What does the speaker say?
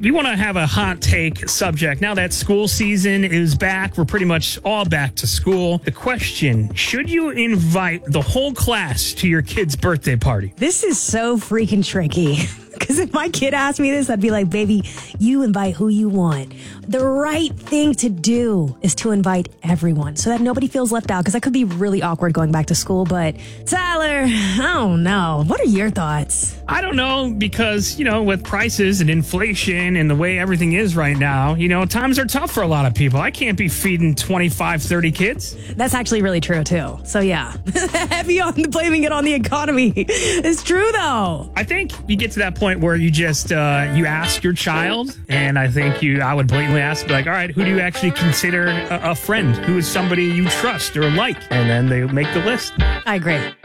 We want to have a hot take subject. Now that school season is back, we're pretty much all back to school. The question, should you invite the whole class to your kid's birthday party? This is so freaking tricky. Because if my kid asked me this, I'd be like, baby, you invite who you want. The right thing to do is to invite everyone so that nobody feels left out. Because that could be really awkward going back to school. But Tyler, I don't know. What are your thoughts? I don't know, because, with prices and inflation and the way everything is right now, times are tough for a lot of people. I can't be feeding 25, 30 kids. That's actually really true, too. So, yeah, heavy on blaming it on the economy. It's true, though. I think you get to that point where you just, you ask your child, and I think I would blatantly ask, like, all right, who do you actually consider a friend? Who is somebody you trust or like? And then they make the list. I agree.